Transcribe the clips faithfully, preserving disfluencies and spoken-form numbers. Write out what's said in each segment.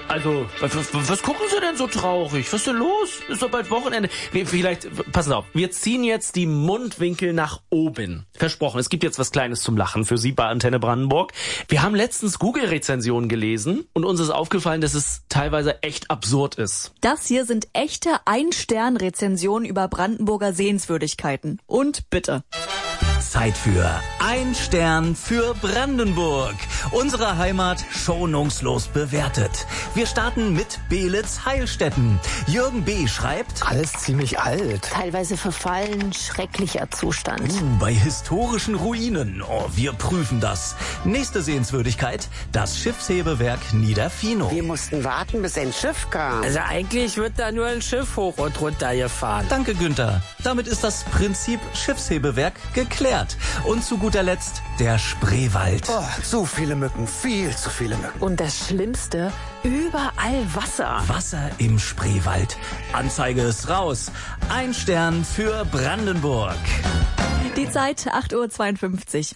Also, was, was gucken Sie denn so traurig? Was ist denn los? Ist doch bald Wochenende. Wir, vielleicht, passen Sie auf, wir ziehen jetzt die Mundwinkel nach oben. Versprochen, es gibt jetzt was Kleines zum Lachen für Sie bei Antenne Brandenburg. Wir haben letztens Google-Rezensionen gelesen und uns ist aufgefallen, dass es teilweise echt absurd ist. Das hier sind echte Ein-Stern-Rezensionen über Brandenburger Sehenswürdigkeiten. Und bitte. Zeit für Ein Stern für Brandenburg. Unsere Heimat schonungslos bewertet. Wir starten mit Beelitz-Heilstätten. Jürgen B. schreibt: Alles ziemlich alt. Teilweise verfallen, schrecklicher Zustand. Uh, bei historischen Ruinen. Oh, wir prüfen das. Nächste Sehenswürdigkeit, das Schiffshebewerk Niederfino. Wir mussten warten, bis ein Schiff kam. Also eigentlich wird da nur ein Schiff hoch und runter gefahren. Danke, Günther. Damit ist das Prinzip Schiffshebewerk geklärt. Und zu guter Letzt der Spreewald. Oh, zu viele Mücken, viel zu viele Mücken. Und das Schlimmste, überall Wasser. Wasser im Spreewald. Anzeige ist raus. Ein Stern für Brandenburg. Die Zeit acht Uhr zweiundfünfzig.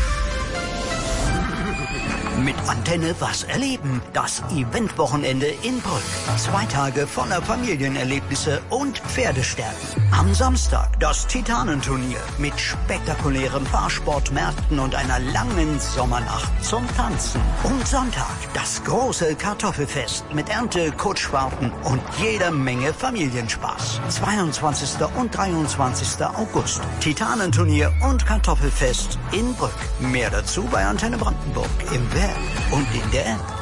Mit Antenne was erleben. Das Eventwochenende in Brück. Zwei Tage voller Familienerlebnisse und Pferdestärken. Am Samstag das Titanenturnier mit spektakulären Fahrsportmärkten und einer langen Sommernacht zum Tanzen. Und Sonntag das große Kartoffelfest mit Ernte, Kutschfahrten und jeder Menge Familienspaß. zweiundzwanzigsten und dreiundzwanzigsten August. Titanenturnier und Kartoffelfest in Brück. Mehr dazu bei Antenne Brandenburg im Web und in der App.